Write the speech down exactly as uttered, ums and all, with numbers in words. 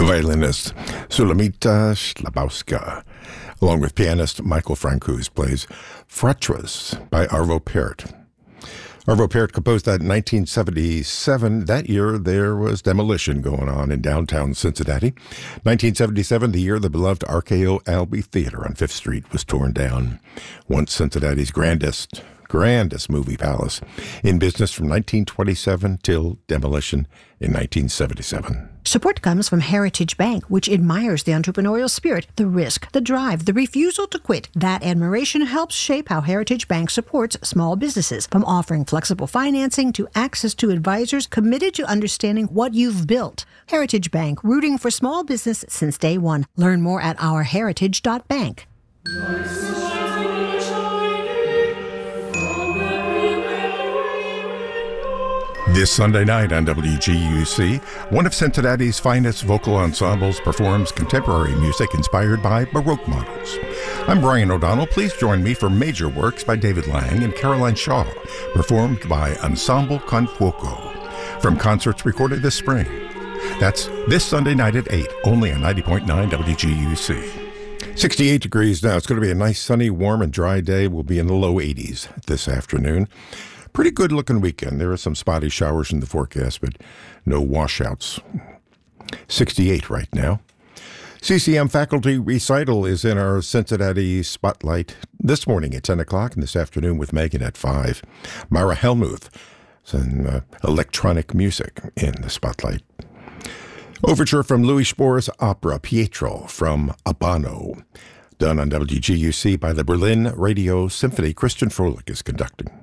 violinist Sulamita Slabowska, along with pianist Michael Francouz, plays Fratras by Arvo Pärt. Arvo Pärt composed that in nineteen seventy-seven. That year, there was demolition going on in downtown Cincinnati. nineteen seventy-seven, the year the beloved R K O Albee Theater on Fifth Street was torn down. Once Cincinnati's grandest, grandest movie palace, in business from nineteen twenty-seven till demolition in nineteen seventy-seven. Support comes from Heritage Bank, which admires the entrepreneurial spirit, the risk, the drive, the refusal to quit. That admiration helps shape how Heritage Bank supports small businesses, from offering flexible financing to access to advisors committed to understanding what you've built. Heritage Bank, rooting for small business since day one. Learn more at our heritage dot bank. This Sunday night on W G U C, one of Cincinnati's finest vocal ensembles performs contemporary music inspired by Baroque models. I'm Brian O'Donnell. Please join me for major works by David Lang and Caroline Shaw, performed by Ensemble Con Fuoco, from concerts recorded this spring. That's this Sunday night at eight, only on ninety point nine W G U C. sixty-eight degrees now. It's going to be a nice, sunny, warm, and dry day. We'll be in the low eighties this afternoon. Pretty good looking weekend. There are some spotty showers in the forecast, but no washouts. sixty-eight right now. C C M faculty recital is in our Cincinnati spotlight this morning at ten o'clock and this afternoon with Megan at five. Mara Helmuth, some uh, electronic music in the spotlight. Overture from Louis Spohr's opera Pietro from Abano, done on W G U C by the Berlin Radio Symphony. Christian Froelich is conducting.